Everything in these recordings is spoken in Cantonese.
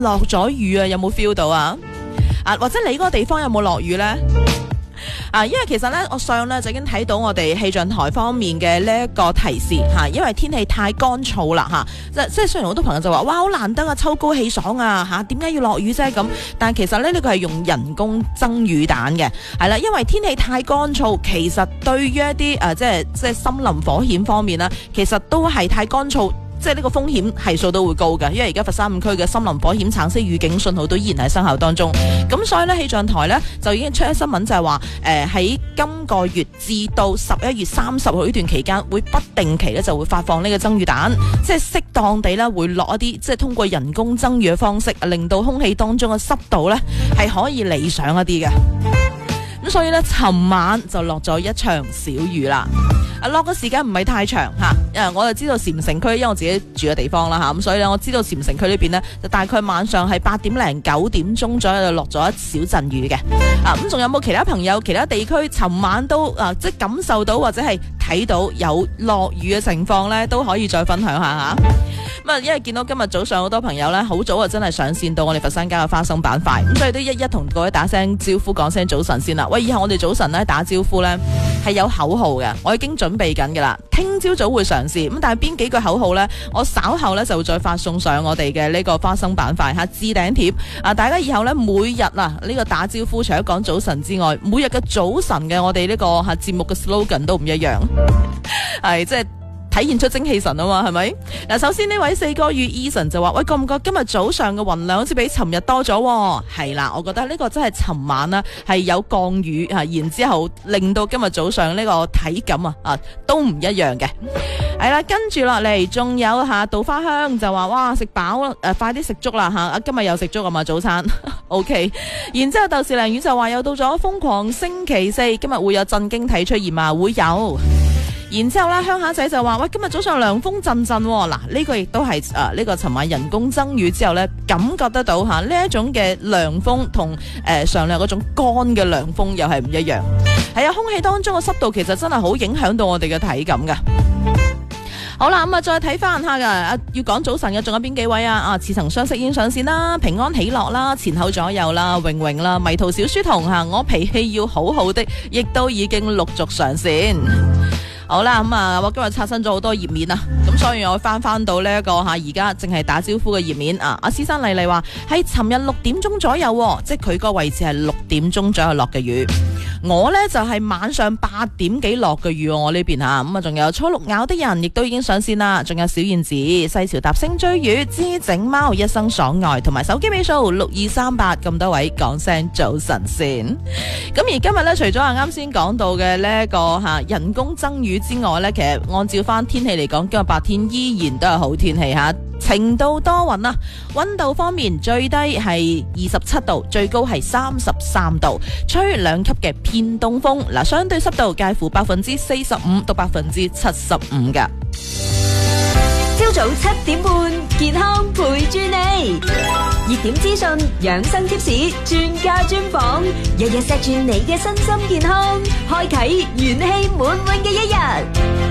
落咗雨啊，有冇 feel 到啊？或者你嗰個地方有冇落雨呢？因為其實咧，我上咧就已經睇到我哋氣象台方面嘅呢一個提示吓，因為天氣太乾燥啦吓，即係雖然好多朋友就話哇好難得啊，秋高氣爽啊吓，點解要落雨啫咁？但係其實咧呢個係用人工增雨彈嘅，係啦，因為天氣太乾燥，其實對於一啲即係森林火險方面啦，其實都係太乾燥。即係呢個風險係數都會高嘅，因為而家佛山5區嘅森林火險橙色預警信號都依然喺生效當中。咁所以呢，氣象台呢就已經出咗新聞，就係話喺今個月至到11月30號呢段期間，會不定期呢就會發放呢個增雨彈，即係適當地呢會落一啲，即係通過人工增雨嘅方式，令到空氣當中嘅濕度呢係可以理想一啲嘅。咁所以呢，尋晚就落咗一場小雨啦。落嘅時間唔係太長吓，我就知道禪城區，因為我自己住嘅地方啦吓，咁所以咧我知道禪城區呢邊呢，就大概晚上係8點零9點鐘左右就落咗一小陣雨嘅。咁仲有冇其他朋友、其他地區尋晚都即係感受到或者係睇到有落雨嘅情況呢？都可以再分享下吓。咁因為見到今日早上好多朋友呢，好早啊真係上線到我哋佛山街嘅花生板塊，咁所以都一同各位打聲招呼，講聲早晨先啦。喂，以後我哋早晨呢打招呼呢係有口號嘅，我已經準備緊㗎啦。聽朝早會嘗試，咁但係邊幾句口號呢？我稍後呢就會再發送上我哋嘅呢個花生板塊置頂貼。大家以後呢，每日呢個打招呼，除咗講早晨之外，每日嘅早晨嘅我哋呢個節目嘅 slogan 都唔一樣，係即係體現出精氣神啊嘛，係咪？嗱，首先呢位4個月 Eason 就話：喂，覺唔覺今日早上嘅雲量好似比尋日多咗？係啦，我覺得呢個真係尋晚呢係有降雨然之後令到今日早上呢個體感都唔一樣嘅。係啦，跟住落嚟仲有稻花香就話：哇，食飽快啲食粥啦今日又食粥啊嘛，早餐 OK。然之後豆豉鯪魚就話又到咗瘋狂星期4，今日會有震驚體出現嘛？會有。然之後咧，鄉下仔就話：喂，今日早上涼風陣陣喎。嗱，呢個亦都係呢個尋晚人工增雨之後咧，感覺得到呢一種嘅涼風同上兩嗰種乾嘅涼風又係唔一樣。係啊，空氣當中嘅濕度其實真係好影響到我哋嘅體感噶。好啦，咁再睇翻下噶，要講早晨嘅仲有邊幾位啊？似曾相識已經上線啦，平安喜樂啦，前後左右啦，榮榮啦，迷途小書童我脾氣要好好的，亦都已經陸續上線。好啦，我今日刷新咗好多頁面啊，咁所以我翻到呢一個而家淨係打招呼嘅頁面啊。阿師生麗麗話喺尋日6點鐘左右，即係佢個位置係6點鐘左右落嘅雨。我呢就係晚上8點幾落嘅雨，我呢邊仲有初六咬的人亦都已經上線啦，仲有小燕子、細潮搭星追雨、知整貓、一生所愛同埋手機尾數6238，咁多位講聲早晨先。咁而今日呢，除咗啱先講到嘅呢一個人工增雨之外呢，其實按照翻天氣嚟講，今日白天依然都係好天氣晴到多雲啊。溫度方面，最低係27度，最高係33度，吹2級嘅偏東風。嗱，相對濕度介乎45%到75%㗎。 朝早7點半，健康陪住你，熱點資訊、養生貼士、專家專訪，日日錫住你嘅身心健康，開啟元氣滿滿嘅一日。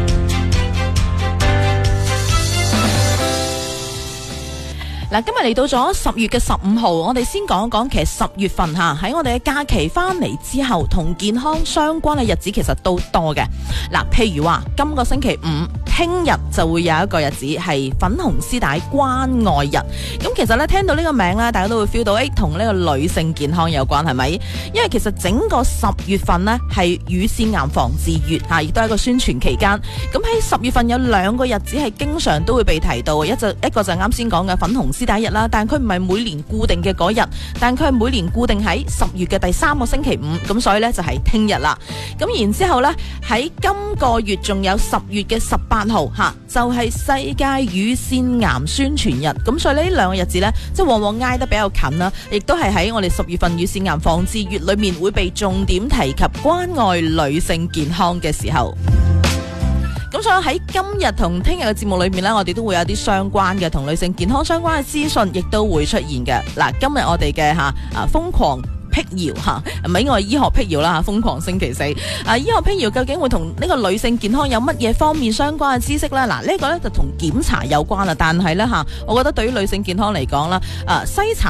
嗱，今日嚟到咗10月嘅15號，我哋先講一講，其實10月份喺我哋嘅假期翻嚟之後，同健康相關嘅日子其實都多嘅。嗱，譬如話今個星期5，聽日就會有一個日子係粉紅絲帶關愛日。咁其實咧，聽到呢個名咧，大家都會 feel 到同呢個女性健康有關，係咪？因為其實整個10月份呢係乳腺癌防治月亦都係一個宣傳期間。咁喺10月份有2個日子係經常都會被提到，一個就啱先講嘅粉紅絲帶日啦，但佢唔係每年固定嘅嗰日，但佢係每年固定喺10月嘅第3個星期5，咁所以呢，就係聽日啦。咁然之後呢，喺今個月仲有10月嘅18號就係世界乳腺癌宣傳日。咁所以呢2個日子呢，即係往往挨得比較近啦，亦都係喺我哋10月份乳腺癌防治月裏面會被重點提及關愛女性健康嘅時候。咁所以喺今日同聽日嘅節目裏面呢，我哋都會有啲相關嘅同女性健康相關嘅資訊，亦都會出現嘅。嗱，今日我哋嘅瘋狂辟謠吓，唔係應該係醫學辟謠啦吓，瘋狂星期四醫學辟謠究竟會同呢個女性健康有乜嘢方面相關嘅知識咧？嗱，呢個咧就同檢查有關啦，但係咧吓，我覺得對於女性健康嚟講啦，篩查